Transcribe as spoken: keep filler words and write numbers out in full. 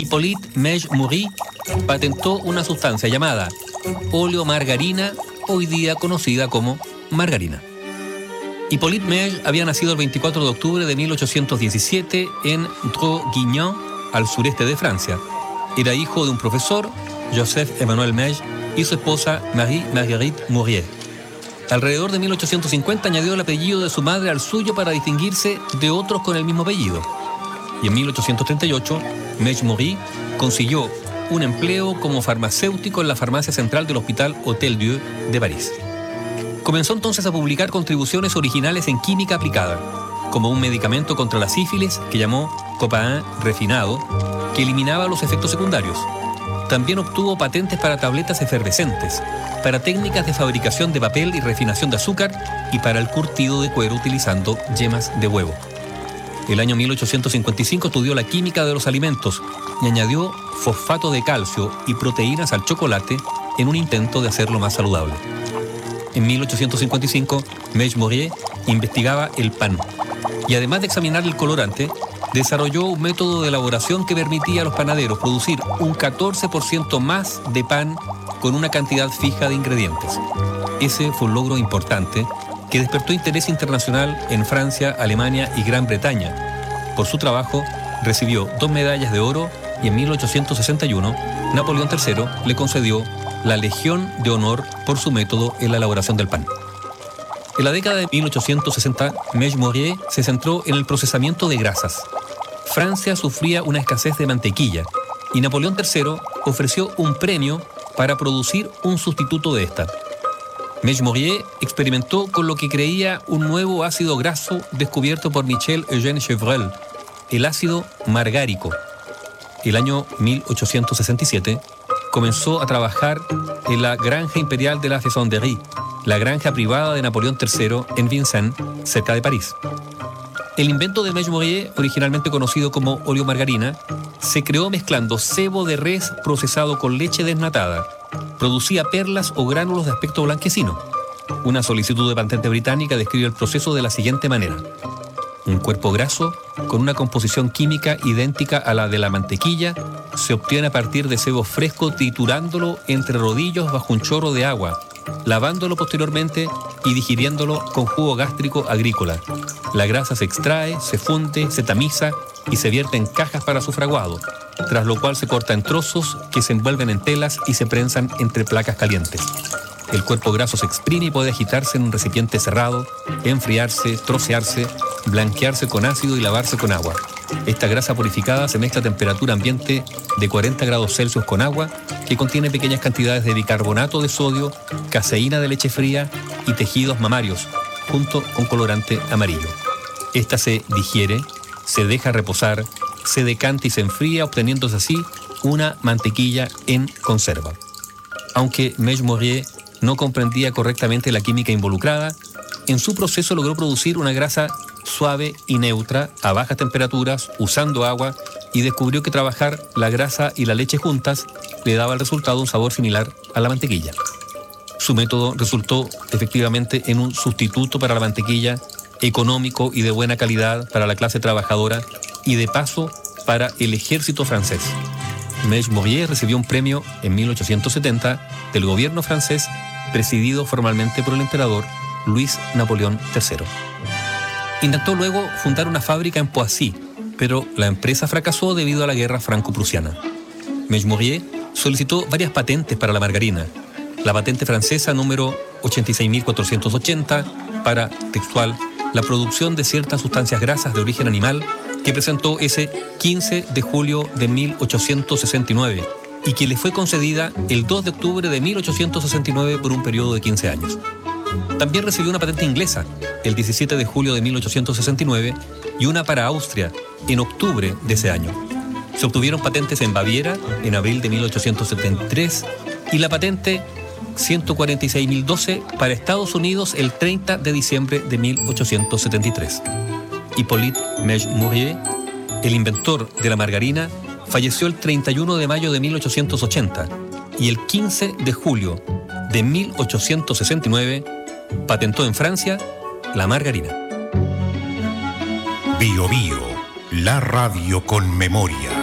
Hippolyte Mege-Maury patentó una sustancia llamada oleomargarina, hoy día conocida como margarina. Hippolyte Mege había nacido el veinticuatro de octubre de mil ochocientos diecisiete en Draguignan, al sureste de Francia. Era hijo de un profesor, Joseph Emmanuel Mege, y su esposa Marie-Marguerite Mourier. Alrededor de mil ochocientos cincuenta añadió el apellido de su madre al suyo para distinguirse de otros con el mismo apellido. Y en mil ochocientos treinta y ocho, Mege-Maury consiguió un empleo como farmacéutico en la farmacia central del Hospital Hôtel-Dieu de París. Comenzó entonces a publicar contribuciones originales en química aplicada, como un medicamento contra la sífilis que llamó Copain refinado, que eliminaba los efectos secundarios. También obtuvo patentes para tabletas efervescentes, para técnicas de fabricación de papel y refinación de azúcar y para el curtido de cuero utilizando yemas de huevo. El año mil ochocientos cincuenta y cinco estudió la química de los alimentos y añadió fosfato de calcio y proteínas al chocolate en un intento de hacerlo más saludable. En mil ochocientos cincuenta y cinco, Mege-Maury investigaba el pan y además de examinar el colorante, desarrolló un método de elaboración que permitía a los panaderos producir un catorce por ciento más de pan con una cantidad fija de ingredientes. Ese fue un logro importante que despertó interés internacional en Francia, Alemania y Gran Bretaña. Por su trabajo, recibió dos medallas de oro y en mil ochocientos sesenta y uno, Napoleón tercero le concedió la Legión de Honor por su método en la elaboración del pan. En la década de mil ochocientos sesenta, Mege-Maury se centró en el procesamiento de grasas. Francia sufría una escasez de mantequilla y Napoleón tercero ofreció un premio para producir un sustituto de esta. Mege-Maury experimentó con lo que creía un nuevo ácido graso descubierto por Michel Eugène Chevreul, el ácido margárico. El año mil ochocientos sesenta y siete comenzó a trabajar en la granja imperial de la Faisanderie, la granja privada de Napoleón tercero en Vincennes, cerca de París. El invento de Mege-Maury, originalmente conocido como oleomargarina, se creó mezclando sebo de res procesado con leche desnatada. Producía perlas o gránulos de aspecto blanquecino. Una solicitud de patente británica describe el proceso de la siguiente manera: un cuerpo graso con una composición química idéntica a la de la mantequilla se obtiene a partir de sebo fresco triturándolo entre rodillos bajo un chorro de agua, lavándolo posteriormente y digiriéndolo con jugo gástrico agrícola. La grasa se extrae, se funde, se tamiza y se vierte en cajas para su fraguado, tras lo cual se corta en trozos que se envuelven en telas y se prensan entre placas calientes. El cuerpo graso se exprime y puede agitarse en un recipiente cerrado, enfriarse, trocearse, blanquearse con ácido y lavarse con agua. Esta grasa purificada se mezcla a temperatura ambiente de cuarenta grados Celsius con agua, que contiene pequeñas cantidades de bicarbonato de sodio, caseína de leche fría y tejidos mamarios, junto con colorante amarillo. Esta se digiere, se deja reposar, se decanta y se enfría, obteniéndose así una mantequilla en conserva. Aunque Mege-Maury no comprendía correctamente la química involucrada, en su proceso logró producir una grasa suave y neutra a bajas temperaturas usando agua y descubrió que trabajar la grasa y la leche juntas le daba al resultado un sabor similar a la mantequilla. Su método resultó efectivamente en un sustituto para la mantequilla, económico y de buena calidad para la clase trabajadora y de paso para el ejército francés. Mege-Maury recibió un premio en mil ochocientos setenta del gobierno francés presidido formalmente por el emperador Luis Napoleón tercero. Intentó luego fundar una fábrica en Poissy, pero la empresa fracasó debido a la guerra franco-prusiana. Mege-Maury solicitó varias patentes para la margarina. La patente francesa número ochenta y seis mil cuatrocientos ochenta para, textual, la producción de ciertas sustancias grasas de origen animal, que presentó ese quince de julio de mil ochocientos sesenta y nueve y que le fue concedida el dos de octubre de mil ochocientos sesenta y nueve por un periodo de quince años. También recibió una patente inglesa el diecisiete de julio de mil ochocientos sesenta y nueve y una para Austria en octubre de ese año. Se obtuvieron patentes en Baviera en abril de mil ochocientos setenta y tres y la patente ciento cuarenta y seis mil doce para Estados Unidos el treinta de diciembre de mil ochocientos setenta y tres. Hippolyte Mege-Maury, el inventor de la margarina, falleció el treinta y uno de mayo de mil ochocientos ochenta y el quince de julio de mil ochocientos sesenta y nueve patentó en Francia la margarina. Bio Bio, la radio con memoria.